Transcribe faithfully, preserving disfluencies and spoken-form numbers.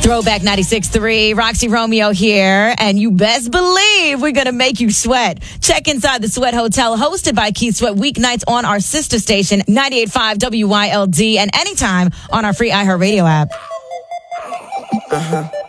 Throwback ninety-six point three, Roxy Romeo here, and you best believe we're going to make you sweat. Check inside the Sweat Hotel, hosted by Keith Sweat, weeknights on our sister station, ninety-eight point five W Y L D, and anytime on our free iHeartRadio app. Uh-huh.